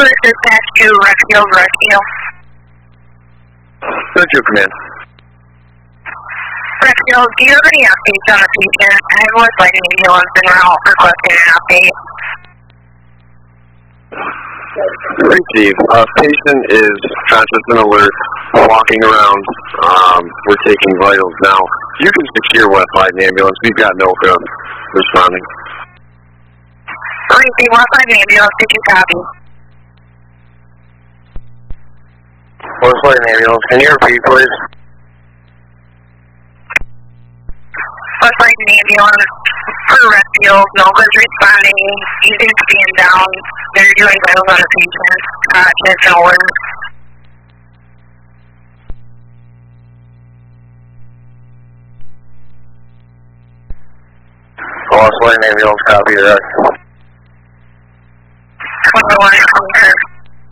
this is dispatch to Redfield Rescue. Central Command. Redfield, do you have any updates on the patient? I have West Light Ambulance en route requesting an update. Receive. Patient is conscious and alert, walking around. We're taking vitals now. You can secure West Light Ambulance. We've got NOCA responding. Receive West Light Ambulance, did you copy? West Light Ambulance, can you repeat, please? West Light Ambulance for Redfield, NOCA's responding. Using stand down. They're doing vitals on a patient. Conscious and alert. West Light Ambulance, copy that. 21, confirm.